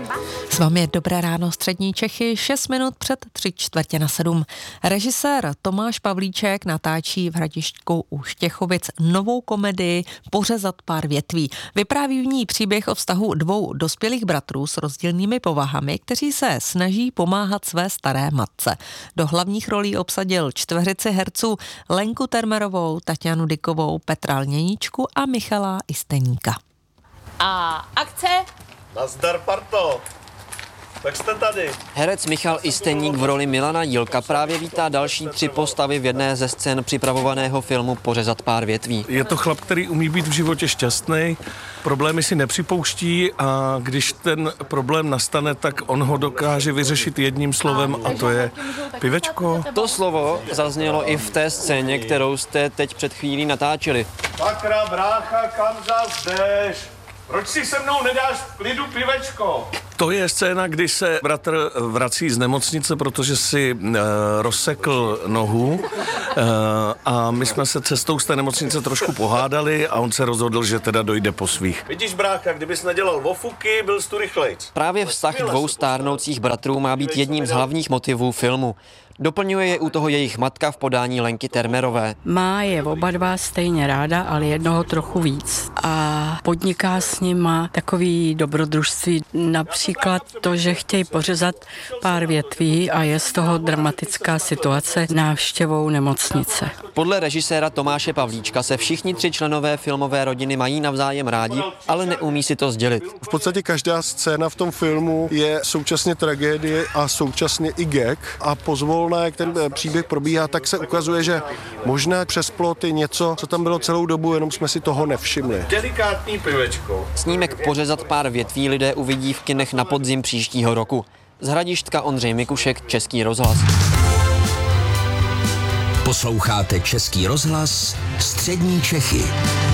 S vámi je Dobré ráno, střední Čechy, 6 minut před 6:45. Režisér Tomáš Pavlíček natáčí v Hradištku u Štěchovic novou komedii Pořezat pár větví. Vypráví v ní příběh o vztahu dvou dospělých bratrů s rozdílnými povahami, kteří se snaží pomáhat své staré matce. Do hlavních rolí obsadil čtveřici herců Lenku Termerovou, Tatianu Dykovou, Petra Lněníčku a Michala Isteníka. A akce? Nazdar, parto. Tak jste tady. Herec Michal Isteník v roli Milana Jílka právě vítá další 3 postavy v jedné ze scén připravovaného filmu Pořezat pár větví. Je to chlap, který umí být v životě šťastný, problémy si nepřipouští a když ten problém nastane, tak on ho dokáže vyřešit jedním slovem a to je pivečko. To slovo zaznělo i v té scéně, kterou jste teď před chvílí natáčeli. Sakra, brácha, kam zas jdeš? Proč si se mnou nedáš v klidu pivečko? To je scéna, kdy se bratr vrací z nemocnice, protože si rozsekl nohu a my jsme se cestou z té nemocnice trošku pohádali a on se rozhodl, že teda dojde po svých. Vidíš, brácha, kdybys nedělal vofuky, byl jsi tu rychlejc. Právě vztah dvou stárnoucích bratrů má být jedním z hlavních motivů filmu. Doplňuje je u toho jejich matka v podání Lenky Termerové. Má je oba dva stejně ráda, ale jednoho trochu víc. A podniká s nima takový dobrodružství. Například to, že chtějí pořezat pár větví a je z toho dramatická situace návštěvou nemocnice. Podle režiséra Tomáše Pavlíčka se všichni 3 členové filmové rodiny mají navzájem rádi, ale neumí si to sdělit. V podstatě každá scéna v tom filmu je současně tragédie a současně i gag a pozvolna, jak ten příběh probíhá, tak se ukazuje, že možná přes plot je něco, co tam bylo celou dobu, jenom jsme si toho nevšimli. Delikátní pivečko. Snímek Pořezat pár větví lidé uvidí v kinech na podzim příštího roku. Z Hradištka Ondřej Mikušek, Český rozhlas. Posloucháte Český rozhlas, střední Čechy.